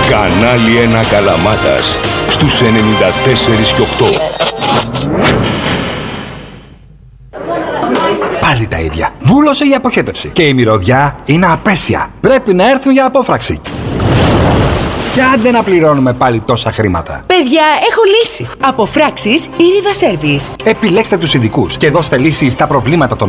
Κανάλι 1 Καλαμάτας στους 94 και 8. Πάλι τα ίδια. Βούλωσε η αποχέτευση. Και η μυρωδιά είναι απέσια. Πρέπει να έρθουν για απόφραξη. Και άντε να πληρώνουμε πάλι τόσα χρήματα. Παιδιά, έχω λύση. Αποφράξεις Ήριδα Service. Επιλέξτε τους ειδικούς και δώστε λύσεις στα προβλήματα των